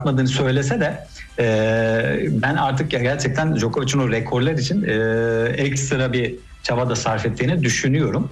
yapmadığını söylese de ben artık gerçekten Djokovic'in o rekorlar için ekstra bir çaba da sarf ettiğini düşünüyorum.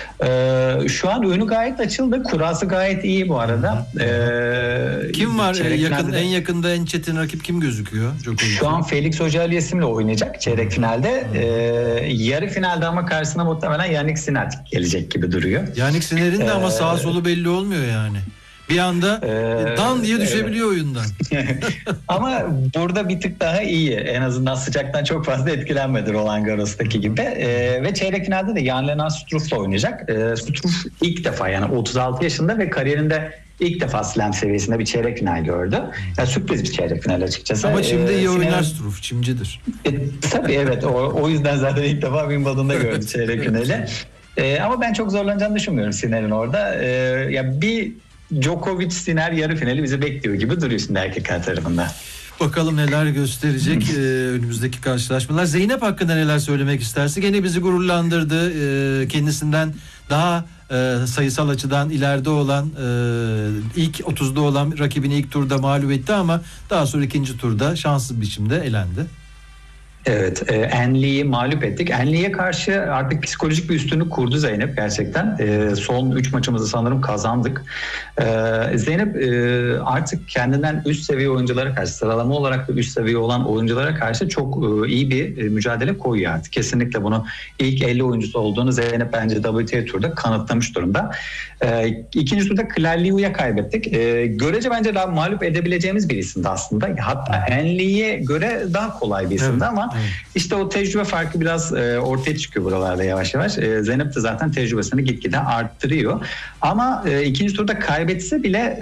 Şu an önü gayet açıldı. Kurası gayet iyi bu arada. Kim var en yakında en çetin rakip kim gözüküyor? Şu an Felix Auger-Aliassime oynayacak çeyrek finalde. Yarı finalde ama karşısına muhtemelen Jannik Sinner gelecek gibi duruyor. Jannik Sinner'in de ama sağ solu belli olmuyor yani. Bir anda dan diye düşebiliyor oyundan. Ama burada bir tık daha iyi. En azından sıcaktan çok fazla etkilenmedi Roland Garros'taki gibi. Ve çeyrek finalde de Jan-Lennart Struff'la oynayacak. Struff ilk defa yani 36 yaşında ve kariyerinde ilk defa slam seviyesinde bir çeyrek final gördü. Yani sürpriz bir çeyrek final açıkçası. Ama şimdi iyi oynar Struff, çimcidir. Tabii evet. O yüzden zaten ilk defa Wimbledon'da gördü çeyrek finali. Ama ben çok zorlanacağını düşünmüyorum Sinner'in orada. Ya bir Djokovic-Sinner yarı finali bizi bekliyor gibi duruyor şimdi erkekler tarafında. Bakalım neler gösterecek önümüzdeki karşılaşmalar. Zeynep hakkında neler söylemek istersin? Gene bizi gururlandırdı. Kendisinden daha sayısal açıdan ileride olan ilk 30'da olan rakibini ilk turda mağlup etti ama daha sonra ikinci turda şanssız bir biçimde elendi. Evet, Enli'yi mağlup ettik. Enli'ye karşı artık psikolojik bir üstünlük kurdu Zeynep gerçekten. Son 3 maçımızı sanırım kazandık. Zeynep artık kendinden üst seviye oyunculara karşı, sıralama olarak da üst seviye olan oyunculara karşı çok iyi bir mücadele koyuyor artık. Kesinlikle bunu ilk 50 oyuncusu olduğunu Zeynep bence WTA turda kanıtlamış durumda. İkinci turda Claire Liu'ya kaybettik. Görece bence daha mağlup edebileceğimiz bir isimdi aslında. Hatta Enli'ye göre daha kolay bir isimdi ama işte o tecrübe farkı biraz ortaya çıkıyor buralarda yavaş yavaş. Zeynep de zaten tecrübesini gitgide arttırıyor. Ama ikinci turda kaybetse bile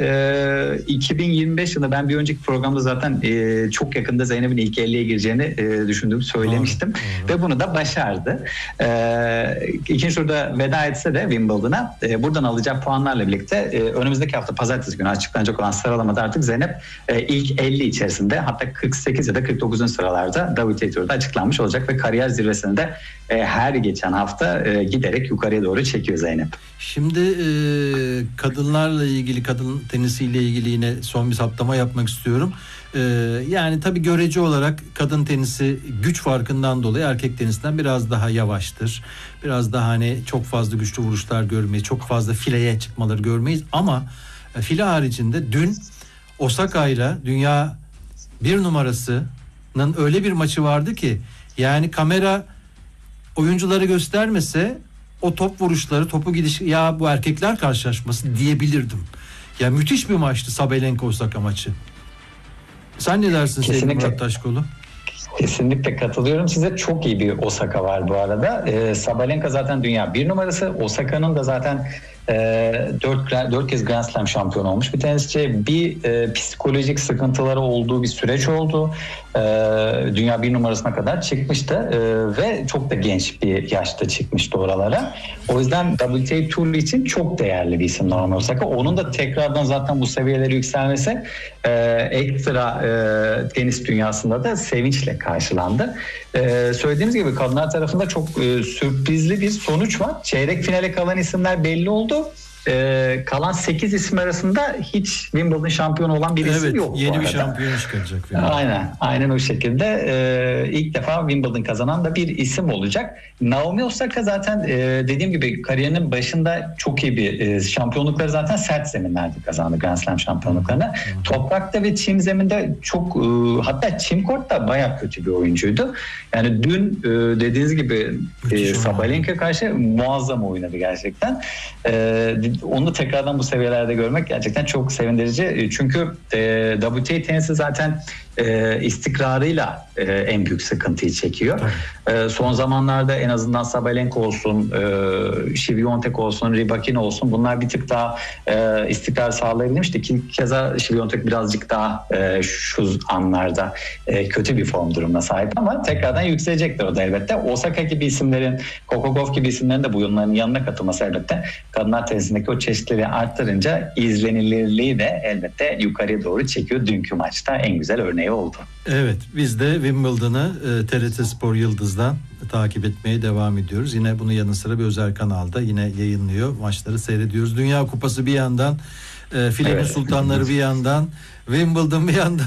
2025 yılında ben bir önceki programda zaten çok yakında Zeynep'in ilk 50'ye gireceğini düşündüğümü söylemiştim. Doğru. Ve bunu da başardı. İkinci turda veda etse de Wimbledon'a buradan alacağı puanlarla birlikte önümüzdeki hafta pazartesi günü açıklanacak olan sıralamada artık Zeynep ilk 50 içerisinde hatta 48 ya da 49. sıralarda WTA turda açıklanmış olacak ve kariyer zirvesinde her geçen hafta giderek yukarıya doğru çekiyor Zeynep. Şimdi kadınlarla ilgili, kadın tenisiyle ilgili yine son bir saptama yapmak istiyorum. Yani tabii görece olarak kadın tenisi güç farkından dolayı erkek tenisinden biraz daha yavaştır. Biraz daha hani çok fazla güçlü vuruşlar görmeyiz, çok fazla fileye çıkmaları görmeyiz ama file haricinde dün Osaka'yla dünya 1 numarasının öyle bir maçı vardı ki yani kamera oyuncuları göstermese o top vuruşları, topu gidiş ya bu erkekler karşılaşması diyebilirdim. Ya müthiş bir maçtı Sabalenka Osaka maçı. Sen ne dersin sevgili Murat Taşkolu? Kesinlikle katılıyorum size. Çok iyi bir Osaka var bu arada. Sabalenka zaten dünya 1 numarası. Osaka'nın da zaten 4 kez Grand Slam şampiyonu olmuş bir tenisçi. Bir psikolojik sıkıntıları olduğu bir süreç oldu. Dünya 1 numarasına kadar çıkmıştı ve çok da genç bir yaşta çıkmıştı oralara. O yüzden WTA Tour için çok değerli bir isim Naomi Osaka. Onun da tekrardan zaten bu seviyelere yükselmesi ekstra tenis dünyasında da sevinçle karşılandı. Söylediğimiz gibi kadınlar tarafında çok sürprizli bir sonuç var. Çeyrek finale kalan isimler belli oldu. Kalan 8 isim arasında hiç Wimbledon şampiyonu olan bir isim yok. Evet, yeni bir şampiyon çıkacak. Aynen o şekilde ilk defa Wimbledon kazanan da bir isim olacak. Naomi Osaka zaten dediğim gibi kariyerinin başında çok iyi bir şampiyonlukları zaten sert zeminlerde kazandı Grand Slam şampiyonluklarını. Toprakta ve çim zeminde çok hatta çim kortta bayağı kötü bir oyuncuydu. Yani dün dediğiniz gibi Sabalenka karşı muazzam oynadı gerçekten. Onu tekrardan bu seviyelerde görmek gerçekten çok sevindirici. Çünkü WTA tenisi zaten istikrarıyla en büyük sıkıntıyı çekiyor. Son zamanlarda en azından Sabalenka olsun, Świątek olsun, Rybakina olsun bunlar bir tık daha istikrar sağlayabilmişti. Keza Świątek birazcık daha şu anlarda kötü bir form durumuna sahip ama tekrardan yükselecektir o da elbette. Osaka gibi isimlerin, Kokogov gibi isimlerin de bu oyunların yanına katılması elbette kadınlar tenisindeki o çeşitliliği arttırınca izlenilirliği de elbette yukarıya doğru çekiyor. Dünkü maçta en güzel örneği oldu. Evet, biz de Wimbledon'ı TRT Spor Yıldız'dan takip etmeye devam ediyoruz. Yine bunun yanı sıra bir özel kanalda yine yayınlıyor. Maçları seyrediyoruz. Dünya Kupası bir yandan, filenin sultanları bir yandan, Wimbledon bir yandan.